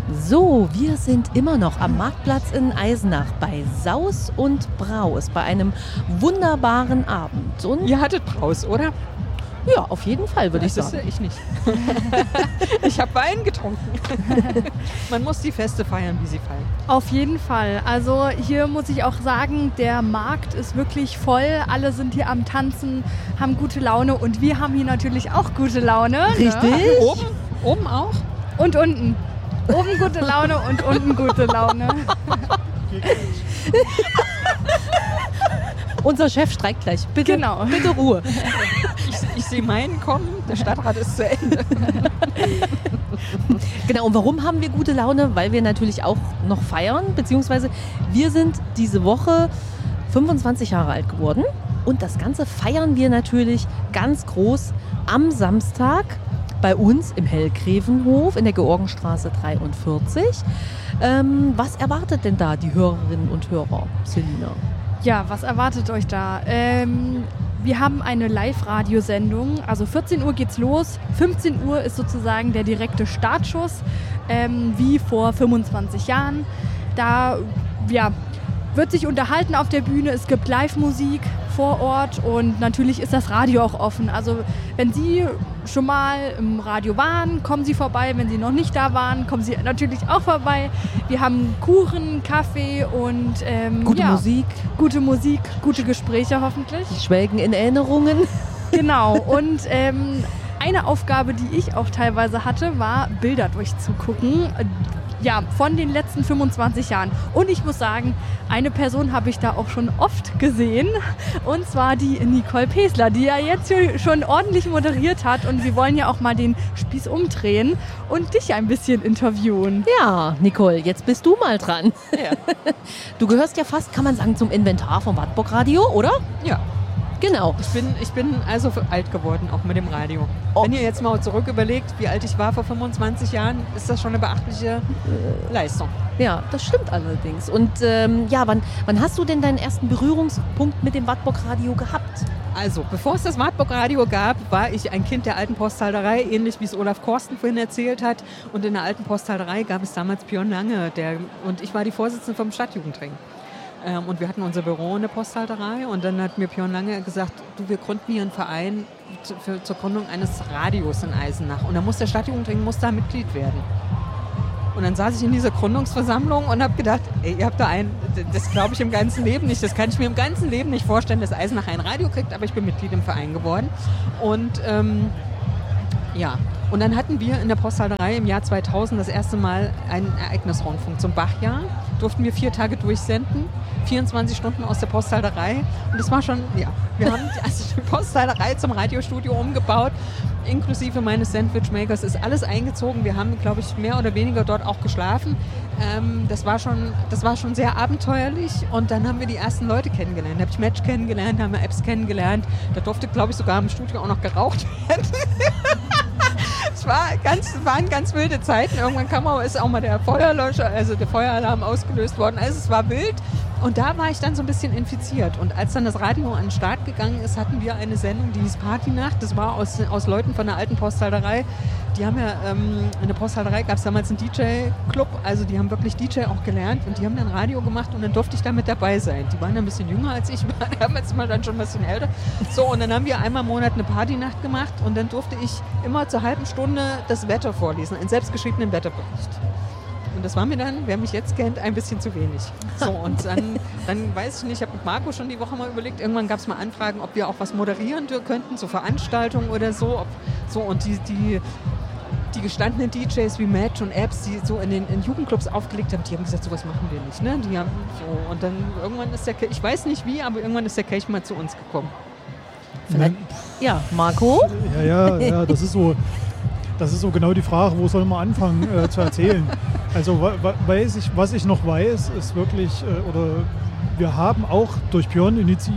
So, wir sind immer noch am Marktplatz in Eisenach bei Saus und Braus, bei einem wunderbaren Abend. Und ihr hattet Braus, oder? Ja, auf jeden Fall, würde ich sagen. Das ich nicht. Ich habe Wein getrunken. Man muss die Feste feiern, wie sie fallen. Auf jeden Fall. Also hier muss ich auch sagen, der Markt ist wirklich voll. Alle sind hier am Tanzen, haben gute Laune und wir haben hier natürlich auch gute Laune. Richtig. Ne? Oben auch? Und unten. Oben gute Laune und unten gute Laune. Unser Chef streikt gleich. Bitte, genau. Bitte Ruhe. Ich sehe meinen kommen, der Stadtrat ist zu Ende. Genau, und warum haben wir gute Laune? Weil wir natürlich auch noch feiern, beziehungsweise wir sind diese Woche 25 Jahre alt geworden und das Ganze feiern wir natürlich ganz groß am Samstag bei uns im Hellgrävenhof in der Georgenstraße 43. Was erwartet denn da die Hörerinnen und Hörer, Selina? Ja, was erwartet euch da? Wir haben eine Live-Radiosendung, also 14 Uhr geht's los, 15 Uhr ist sozusagen der direkte Startschuss, wie vor 25 Jahren. Da wird sich unterhalten auf der Bühne, es gibt Live-Musik vor Ort und natürlich ist das Radio auch offen. Also wenn Sie schon mal im Radio waren, kommen Sie vorbei. Wenn Sie noch nicht da waren, kommen Sie natürlich auch vorbei. Wir haben Kuchen, Kaffee und gute Musik, gute Gespräche hoffentlich. Schwelgen in Erinnerungen. Genau und eine Aufgabe, die ich auch teilweise hatte, war Bilder durchzugucken. Ja, von den letzten 25 Jahren. Und ich muss sagen, eine Person habe ich da auch schon oft gesehen. Und zwar die Nicole Pesler, die ja jetzt schon ordentlich moderiert hat. Und wir wollen ja auch mal den Spieß umdrehen und dich ein bisschen interviewen. Ja, Nicole, jetzt bist du mal dran. Ja. Du gehörst ja fast, kann man sagen, zum Inventar vom Wartburg Radio, oder? Ja. Genau. Ich bin also alt geworden, auch mit dem Radio. Oh. Wenn ihr jetzt mal zurück überlegt, wie alt ich war vor 25 Jahren, ist das schon eine beachtliche Leistung. Ja, das stimmt allerdings. Und wann hast du denn deinen ersten Berührungspunkt mit dem Wartburg Radio gehabt? Also, bevor es das Wartburg Radio gab, war ich ein Kind der alten Posthalterei, ähnlich wie es Olaf Korsten vorhin erzählt hat. Und in der alten Posthalterei gab es damals Björn Lange, und ich war die Vorsitzende vom Stadtjugendring. Und wir hatten unser Büro in der Posthalterei und dann hat mir Björn Lange gesagt, wir gründen hier einen Verein zur Gründung eines Radios in Eisenach und da muss der Stadtjugendring da Mitglied werden. Und dann saß ich in dieser Gründungsversammlung und habe gedacht, ihr habt da das glaube ich im ganzen Leben nicht, das kann ich mir im ganzen Leben nicht vorstellen, dass Eisenach ein Radio kriegt, aber ich bin Mitglied im Verein geworden. Und und dann hatten wir in der Posthalterei im Jahr 2000 das erste Mal einen Ereignisrundfunk zum Bachjahr. Durften wir 4 Tage durchsenden, 24 Stunden aus der Posthalterei. Und das war schon, wir haben die Posthalterei zum Radiostudio umgebaut, inklusive meines Sandwichmakers ist alles eingezogen. Wir haben, glaube ich, mehr oder weniger dort auch geschlafen. Das war schon sehr abenteuerlich. Und dann haben wir die ersten Leute kennengelernt. Da habe ich Match kennengelernt, haben wir Apps kennengelernt. Da durfte, glaube ich, sogar im Studio auch noch geraucht werden. Es waren ganz wilde Zeiten. Irgendwann ist auch mal der Feuerlöscher, also der Feueralarm ausgelöst worden. Also es war wild. Und da war ich dann so ein bisschen infiziert. Und als dann das Radio an den Start gegangen ist, hatten wir eine Sendung, die hieß Partynacht. Das war aus Leuten von der alten Posthalterei. Die haben ja, in der Posthalterei gab es damals einen DJ-Club. Also die haben wirklich DJ auch gelernt. Und die haben dann Radio gemacht und dann durfte ich da mit dabei sein. Die waren ein bisschen jünger als ich, damals mal dann schon ein bisschen älter. So, und dann haben wir einmal im Monat eine Partynacht gemacht. Und dann durfte ich immer zur halben Stunde das Wetter vorlesen, einen selbstgeschriebenen Wetterbericht. Und das war mir dann, wer mich jetzt kennt, ein bisschen zu wenig. So, und dann weiß ich nicht, ich habe mit Marco schon die Woche mal überlegt, irgendwann gab es mal Anfragen, ob wir auch was moderieren könnten, so Veranstaltungen oder so. Und die gestandenen DJs wie Match und Apps, die so in Jugendclubs aufgelegt haben, die haben gesagt, sowas machen wir nicht. Ne? Die haben so, und dann irgendwann ist ich weiß nicht wie, aber irgendwann ist der Kelch mal zu uns gekommen. Vielleicht, ja, Marco? Ja, das ist so genau die Frage, wo soll man anfangen zu erzählen. Also was ich noch weiß, ist wirklich, wir haben auch durch Björn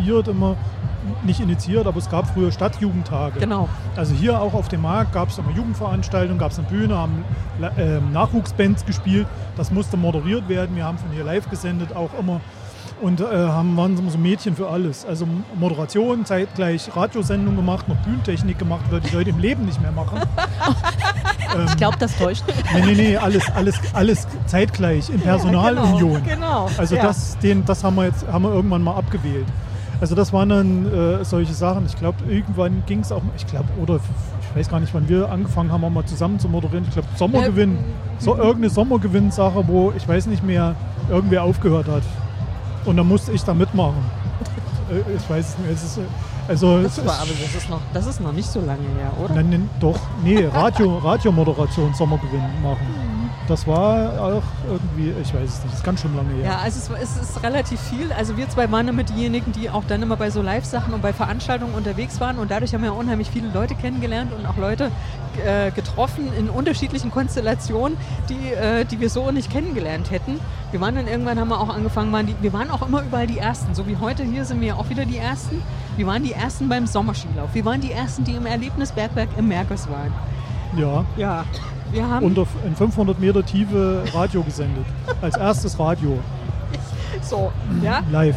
nicht initiiert, aber es gab früher Stadtjugendtage. Genau. Also hier auch auf dem Markt gab es immer Jugendveranstaltungen, gab es eine Bühne, haben Nachwuchsbands gespielt, das musste moderiert werden, wir haben von hier live gesendet auch immer und waren so Mädchen für alles. Also Moderation, zeitgleich Radiosendung gemacht, noch Bühnentechnik gemacht, würde ich heute im Leben nicht mehr machen. Ich glaube, das täuscht. Nee, alles zeitgleich in Personalunion. Genau. Also ja. das haben wir irgendwann mal abgewählt. Also das waren dann solche Sachen. Ich glaube, irgendwann ging es auch, ich weiß gar nicht, wann wir angefangen haben, mal zusammen zu moderieren. Ich glaube, Sommergewinn, irgendeine Sommergewinn-Sache, wo ich weiß nicht mehr, irgendwer aufgehört hat. Und dann musste ich da mitmachen. Ich weiß es nicht. Das ist noch nicht so lange her, oder? Radiomoderation Sommergewinn machen. Das war auch irgendwie, ich weiß es nicht, das ist ganz schön lange her. Ja, also es ist relativ viel. Also wir zwei waren immer diejenigen, die auch dann immer bei so Live-Sachen und bei Veranstaltungen unterwegs waren und dadurch haben wir unheimlich viele Leute kennengelernt und auch Leute getroffen in unterschiedlichen Konstellationen, die wir so nicht kennengelernt hätten. Wir waren dann irgendwann, haben wir auch angefangen, wir waren auch immer überall die Ersten. So wie heute hier sind wir ja auch wieder die Ersten. Wir waren die Ersten beim Sommerskilauf. Wir waren die Ersten, die im Erlebnisbergwerk im Märkis waren. Ja. Ja. Wir haben und in 500 Meter Tiefe Radio gesendet. Als erstes Radio. So, ja. Live.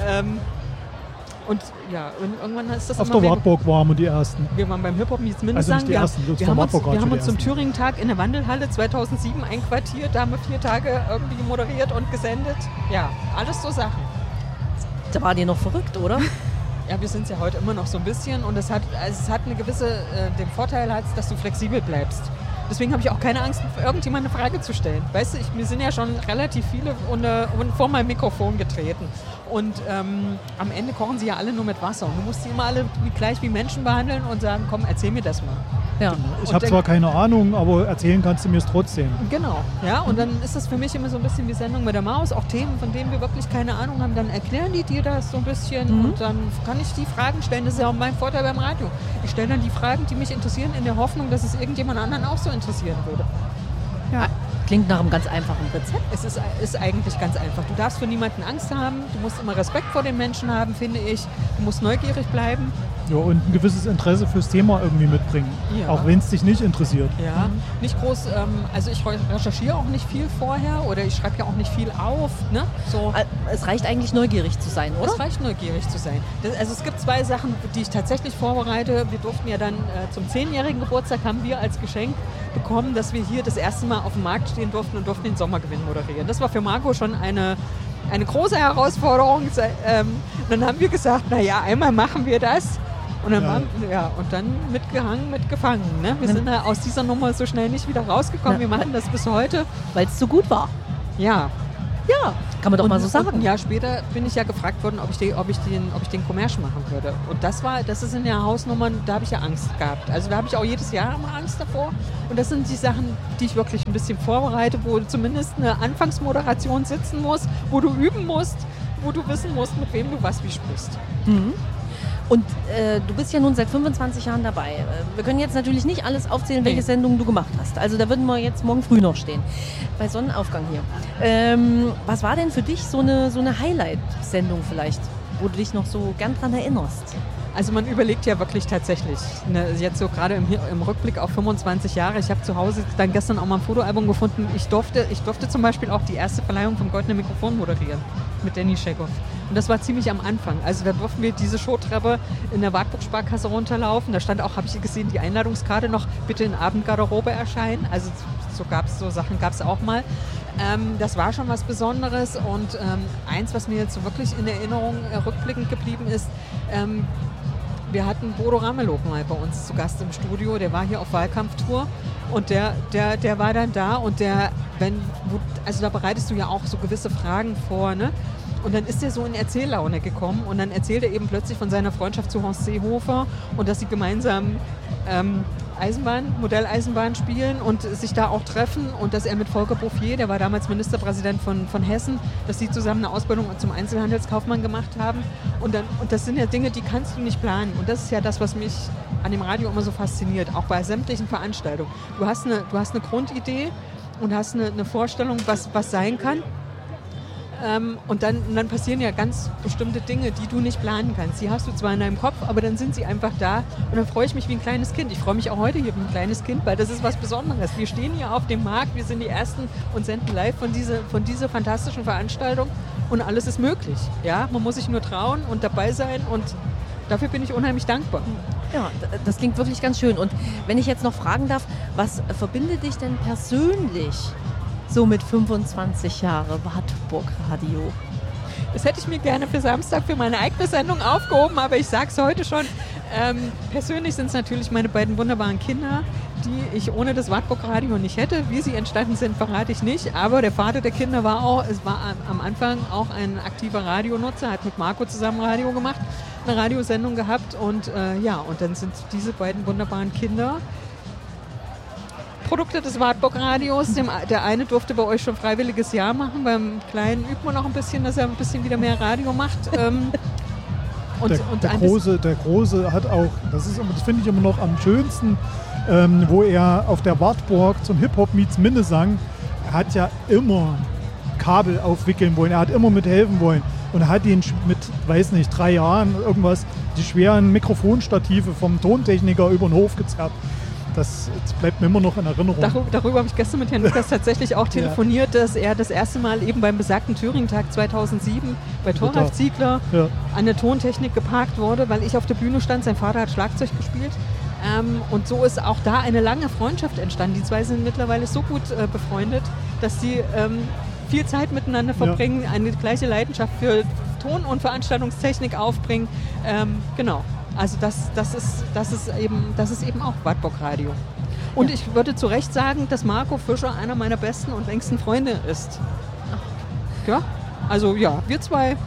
Und irgendwann ist das auf der Wartburg waren wir die Ersten. Wir waren beim Hip-Hop Meets Mindesang. Also nicht die Ersten, wir haben uns zum Thüringen-Tag in der Wandelhalle 2007 einquartiert. Da haben wir 4 Tage irgendwie moderiert und gesendet. Ja, alles so Sachen. Da war dir noch verrückt, oder? Ja, wir sind es ja heute immer noch so ein bisschen. Und es hat eine gewisse, den Vorteil, dass du flexibel bleibst. Deswegen habe ich auch keine Angst, irgendjemand eine Frage zu stellen. Weißt du, mir sind ja schon relativ viele vor mein Mikrofon getreten. Und am Ende kochen sie ja alle nur mit Wasser. Und du musst sie immer alle gleich wie Menschen behandeln und sagen, komm, erzähl mir das mal. Ja. Ich habe zwar keine Ahnung, aber erzählen kannst du mir es trotzdem. Genau, ja. Und dann ist das für mich immer so ein bisschen wie Sendung mit der Maus. Auch Themen, von denen wir wirklich keine Ahnung haben, dann erklären die dir das so ein bisschen. Und dann kann ich die Fragen stellen. Das ist ja auch mein Vorteil beim Radio. Ich stelle dann die Fragen, die mich interessieren, in der Hoffnung, dass es irgendjemand anderen auch so interessieren würde. Ja. Klingt nach einem ganz einfachen Rezept. Es ist eigentlich ganz einfach. Du darfst für niemanden Angst haben. Du musst immer Respekt vor den Menschen haben, finde ich. Du musst neugierig bleiben. Ja, und ein gewisses Interesse fürs Thema irgendwie mitbringen. Ja. Auch wenn es dich nicht interessiert. Ja, nicht groß. Also ich recherchiere auch nicht viel vorher oder ich schreibe ja auch nicht viel auf. Ne? So. Es reicht eigentlich neugierig zu sein, oder? Es reicht neugierig zu sein. Also es gibt 2 Sachen, die ich tatsächlich vorbereite. Wir durften ja dann zum 10-jährigen Geburtstag haben wir als Geschenk bekommen, dass wir hier das erste Mal auf dem Markt stehen durften und durften den Sommergewinn moderieren. Das war für Marco schon eine große Herausforderung. Dann haben wir gesagt, naja, einmal machen wir das. Und dann, und dann mitgehangen, mitgefangen. Ne? Wir sind da aus dieser Nummer so schnell nicht wieder rausgekommen. Wir machen das bis heute. Weil es so gut war. Ja. Ja, kann man doch mal so sagen. Ein Jahr später bin ich ja gefragt worden, ob ich den Commerce machen würde. Und das ist in der Hausnummer, da habe ich ja Angst gehabt. Also da habe ich auch jedes Jahr immer Angst davor. Und das sind die Sachen, die ich wirklich ein bisschen vorbereite, wo du zumindest eine Anfangsmoderation sitzen musst, wo du üben musst, wo du wissen musst, mit wem du was wie sprichst. Mhm. Und du bist ja nun seit 25 Jahren dabei. Wir können jetzt natürlich nicht alles aufzählen, welche Sendungen du gemacht hast. Also da würden wir jetzt morgen früh noch stehen. Bei Sonnenaufgang hier. Was war denn für dich so eine Highlight-Sendung vielleicht, wo du dich noch so gern dran erinnerst? Also man überlegt ja wirklich tatsächlich, jetzt so gerade im Rückblick auf 25 Jahre, ich habe zu Hause dann gestern auch mal ein Fotoalbum gefunden, ich durfte zum Beispiel auch die erste Verleihung vom Goldenen Mikrofon moderieren mit Danny Schekow. Und das war ziemlich am Anfang. Also da durften wir diese Showtreppe in der Wartburg-Sparkasse runterlaufen. Da stand auch, habe ich gesehen, die Einladungskarte noch, bitte in Abendgarderobe erscheinen. Also so Sachen gab es auch mal. Das war schon was Besonderes. Und eins, was mir jetzt so wirklich in Erinnerung rückblickend geblieben ist, wir hatten Bodo Ramelow mal bei uns zu Gast im Studio. Der war hier auf Wahlkampftour und der war dann da und also da bereitest du ja auch so gewisse Fragen vor, ne? Und dann ist er so in Erzähllaune gekommen und dann erzählt er eben plötzlich von seiner Freundschaft zu Horst Seehofer und dass sie gemeinsam Modelleisenbahn spielen und sich da auch treffen und dass er mit Volker Bouffier, der war damals Ministerpräsident von Hessen, dass sie zusammen eine Ausbildung zum Einzelhandelskaufmann gemacht haben und das sind ja Dinge, die kannst du nicht planen und das ist ja das, was mich an dem Radio immer so fasziniert, auch bei sämtlichen Veranstaltungen. Du hast eine Grundidee und hast eine Vorstellung, was sein kann. Und dann passieren ja ganz bestimmte Dinge, die du nicht planen kannst. Die hast du zwar in deinem Kopf, aber dann sind sie einfach da und dann freue ich mich wie ein kleines Kind. Ich freue mich auch heute hier wie ein kleines Kind, weil das ist was Besonderes. Wir stehen hier auf dem Markt, wir sind die Ersten und senden live von dieser fantastischen Veranstaltung und alles ist möglich. Ja? Man muss sich nur trauen und dabei sein und dafür bin ich unheimlich dankbar. Ja, das klingt wirklich ganz schön. Und wenn ich jetzt noch fragen darf, was verbindet dich denn persönlich so mit 25 Jahre Wartburg Radio? Das hätte ich mir gerne für Samstag für meine eigene Sendung aufgehoben, aber ich sage es heute schon. Persönlich sind es natürlich meine beiden wunderbaren Kinder, die ich ohne das Wartburg Radio nicht hätte. Wie sie entstanden sind, verrate ich nicht. Aber der Vater der Kinder war am Anfang auch ein aktiver Radionutzer, hat mit Marco zusammen Radio gemacht, eine Radiosendung gehabt und und dann sind diese beiden wunderbaren Kinder Produkte des Wartburg Radios. Der eine durfte bei euch schon freiwilliges Jahr machen. Beim Kleinen übt man noch ein bisschen, dass er ein bisschen wieder mehr Radio macht. Der Große hat auch, das finde ich immer noch am schönsten, wo er auf der Wartburg zum Hip-Hop meets Minnesang, er hat ja immer Kabel aufwickeln wollen, er hat immer mithelfen wollen und er hat ihn mit, 3 Jahren irgendwas, die schweren Mikrofonstative vom Tontechniker über den Hof gezerrt. Das bleibt mir immer noch in Erinnerung. Darüber habe ich gestern mit Herrn Lukas tatsächlich auch telefoniert, dass er das erste Mal eben beim besagten Thüringen-Tag 2007 bei Thoralf Ziegler an der Tontechnik geparkt wurde, weil ich auf der Bühne stand. Sein Vater hat Schlagzeug gespielt. Und so ist auch da eine lange Freundschaft entstanden. Die zwei sind mittlerweile so gut befreundet, dass sie viel Zeit miteinander verbringen, eine gleiche Leidenschaft für Ton- und Veranstaltungstechnik aufbringen. Genau. Also das ist eben auch Wartburg Radio. Und ich würde zu Recht sagen, dass Marco Fischer einer meiner besten und längsten Freunde ist. Ja, also ja, wir zwei.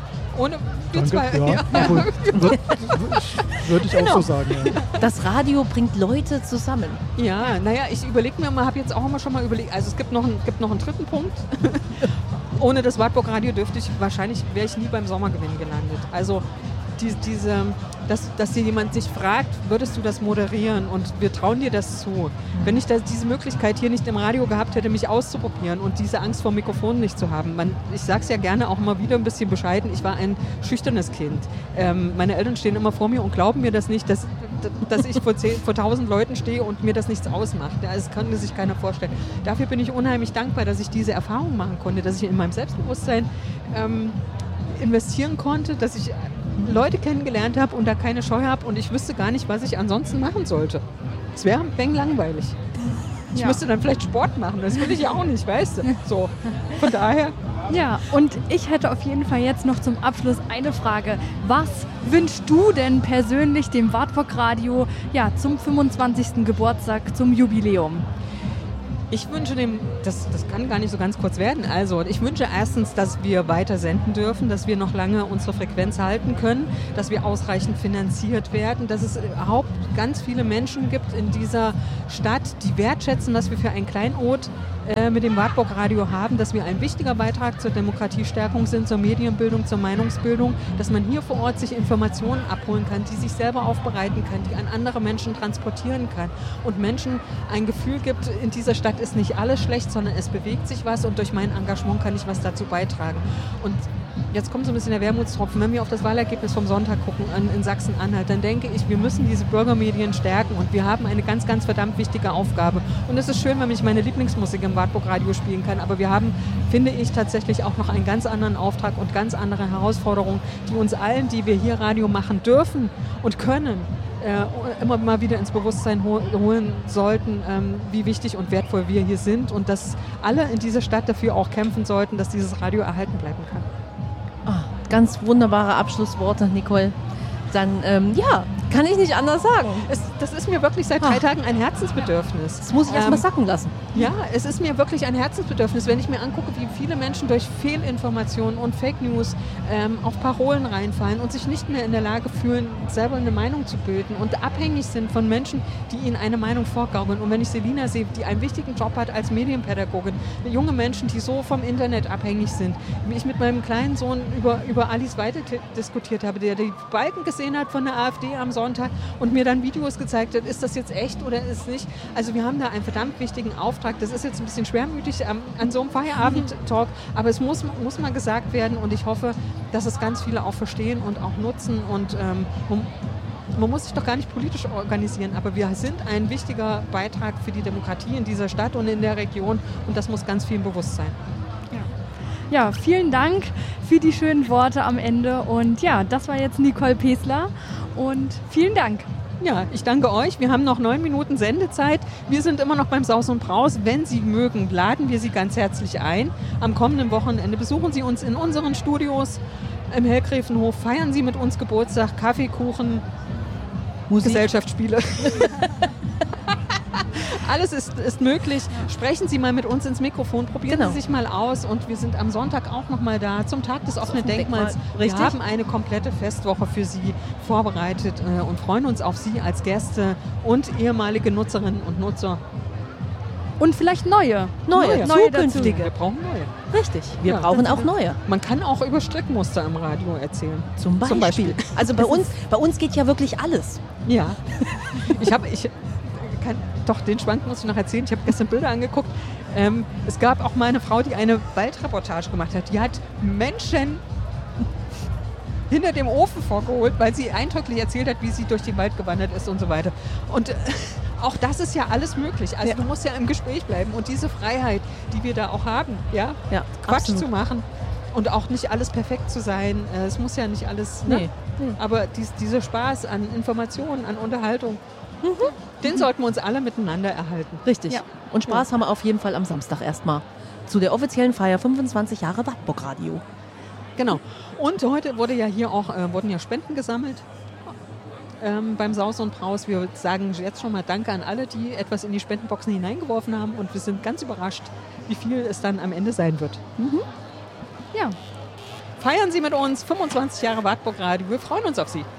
Würde ich auch so sagen. Ja. Das Radio bringt Leute zusammen. Ja, naja, ich überlege mir mal, habe jetzt auch immer schon mal überlegt, also es gibt noch einen dritten Punkt. Ohne das Wartburg Radio wäre ich nie beim Sommergewinn gelandet. Also dass dir jemand sich fragt, würdest du das moderieren und wir trauen dir das zu. Wenn ich diese Möglichkeit hier nicht im Radio gehabt hätte, mich auszuprobieren und diese Angst vor Mikrofonen nicht zu haben. Ich sage es ja gerne auch mal wieder ein bisschen bescheiden, ich war ein schüchternes Kind. Meine Eltern stehen immer vor mir und glauben mir das nicht, dass ich vor 1000 Leuten stehe und mir das nichts ausmacht. Das kann sich keiner vorstellen. Dafür bin ich unheimlich dankbar, dass ich diese Erfahrung machen konnte, dass ich in meinem Selbstbewusstsein investieren konnte, dass ich Leute kennengelernt habe und da keine Scheu habe und ich wüsste gar nicht, was ich ansonsten machen sollte. Es wäre ein Bang langweilig. Ich müsste dann vielleicht Sport machen, das will ich ja auch nicht, weißt du. So, von daher. Ja, und ich hätte auf jeden Fall jetzt noch zum Abschluss eine Frage. Was wünschst du denn persönlich dem Wartburg Radio zum 25. Geburtstag, zum Jubiläum? Ich wünsche das kann gar nicht so ganz kurz werden. Also ich wünsche erstens, dass wir weiter senden dürfen, dass wir noch lange unsere Frequenz halten können, dass wir ausreichend finanziert werden, dass es überhaupt ganz viele Menschen gibt in dieser Stadt, die wertschätzen, was wir für ein Kleinod mit dem Wartburg Radio haben, dass wir ein wichtiger Beitrag zur Demokratiestärkung sind, zur Medienbildung, zur Meinungsbildung, dass man hier vor Ort sich Informationen abholen kann, die sich selber aufbereiten kann, die an andere Menschen transportieren kann und Menschen ein Gefühl gibt, in dieser Stadt ist nicht alles schlecht, sondern es bewegt sich was und durch mein Engagement kann ich was dazu beitragen. Und jetzt kommt so ein bisschen der Wermutstropfen. Wenn wir auf das Wahlergebnis vom Sonntag gucken in Sachsen-Anhalt, dann denke ich, wir müssen diese Bürgermedien stärken und wir haben eine ganz, ganz verdammt wichtige Aufgabe. Und es ist schön, wenn ich meine Lieblingsmusik im Wartburg Radio spielen kann, aber wir haben, finde ich, tatsächlich auch noch einen ganz anderen Auftrag und ganz andere Herausforderungen, die uns allen, die wir hier Radio machen dürfen und können, immer mal wieder ins Bewusstsein holen sollten, wie wichtig und wertvoll wir hier sind und dass alle in dieser Stadt dafür auch kämpfen sollten, dass dieses Radio erhalten bleiben kann. Ganz wunderbare Abschlussworte, Nicole. Dann, kann ich nicht anders sagen. Das ist mir wirklich seit 3 Tagen ein Herzensbedürfnis. Das muss ich erst mal sacken lassen. Ja, es ist mir wirklich ein Herzensbedürfnis, wenn ich mir angucke, wie viele Menschen durch Fehlinformationen und Fake News auf Parolen reinfallen und sich nicht mehr in der Lage fühlen, selber eine Meinung zu bilden und abhängig sind von Menschen, die ihnen eine Meinung vorgaukeln. Und wenn ich Selina sehe, die einen wichtigen Job hat als Medienpädagogin, junge Menschen, die so vom Internet abhängig sind, wie ich mit meinem kleinen Sohn über Alice Weidel diskutiert habe, der die Balken gesehen hat von der AfD am Sonntag und mir dann Videos gezeigt hat, ist das jetzt echt oder ist es nicht? Also wir haben da einen verdammt wichtigen Auftrag. Das ist jetzt ein bisschen schwermütig an so einem Feierabend-Talk, aber es muss mal gesagt werden und ich hoffe, dass es ganz viele auch verstehen und auch nutzen und man muss sich doch gar nicht politisch organisieren, aber wir sind ein wichtiger Beitrag für die Demokratie in dieser Stadt und in der Region und das muss ganz vielen bewusst sein. Ja, vielen Dank für die schönen Worte am Ende und ja, das war jetzt Nicole Pesler und vielen Dank. Ja, ich danke euch. Wir haben noch 9 Minuten Sendezeit. Wir sind immer noch beim Saus und Braus. Wenn Sie mögen, laden wir Sie ganz herzlich ein. Am kommenden Wochenende besuchen Sie uns in unseren Studios im Hellgräfenhof. Feiern Sie mit uns Geburtstag, Kaffee, Kuchen, Musik. Gesellschaftsspiele. Alles ist möglich. Sprechen Sie mal mit uns ins Mikrofon, probieren Sie sich mal aus. Und wir sind am Sonntag auch noch mal da zum Tag des offenen Denkmals. Wir haben eine komplette Festwoche für Sie vorbereitet und freuen uns auf Sie als Gäste und ehemalige Nutzerinnen und Nutzer. Und vielleicht neue zukünftige. Wir brauchen neue. Richtig, wir brauchen auch neue. Man kann auch über Strickmuster im Radio erzählen. Zum Beispiel. Also bei uns geht ja wirklich alles. Ja. Doch, den Schwank muss ich noch erzählen. Ich habe gestern Bilder angeguckt. Es gab auch mal eine Frau, die eine Waldreportage gemacht hat. Die hat Menschen hinter dem Ofen vorgeholt, weil sie eindrücklich erzählt hat, wie sie durch den Wald gewandert ist und so weiter. Und auch das ist ja alles möglich. Also du musst ja im Gespräch bleiben. Und diese Freiheit, die wir da auch haben, Quatsch absolut. zu machen und auch nicht alles perfekt zu sein. Es muss ja nicht alles... Nee. Aber dieser Spaß an Informationen, an Unterhaltung, den sollten wir uns alle miteinander erhalten. Richtig. Ja. Und Spaß haben wir auf jeden Fall am Samstag erstmal. Zu der offiziellen Feier 25 Jahre Wartburg Radio. Genau. Und heute wurde ja hier auch wurden ja Spenden gesammelt beim Saus und Braus. Wir sagen jetzt schon mal Danke an alle, die etwas in die Spendenboxen hineingeworfen haben. Und wir sind ganz überrascht, wie viel es dann am Ende sein wird. Ja. Feiern Sie mit uns 25 Jahre Wartburg Radio. Wir freuen uns auf Sie.